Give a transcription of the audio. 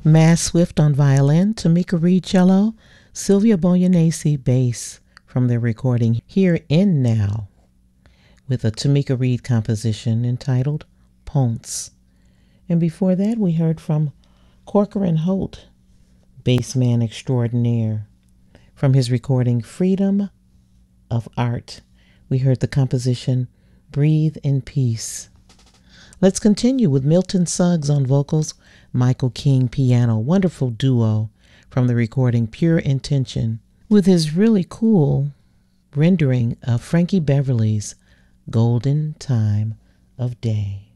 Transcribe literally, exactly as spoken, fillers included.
Mass Swift on violin, Tamika Reed cello, Sylvia Boyanese bass from their recording Here in Now with a Tamika Reed composition entitled Ponce. And before that we heard from Corcoran Holt, bassman extraordinaire. From his recording Freedom of Art, we heard the composition Breathe in Peace. Let's continue with Milton Suggs on vocals, Michael King piano, wonderful duo from the recording Pure Intention, with his really cool rendering of Frankie Beverly's Golden Time of Day.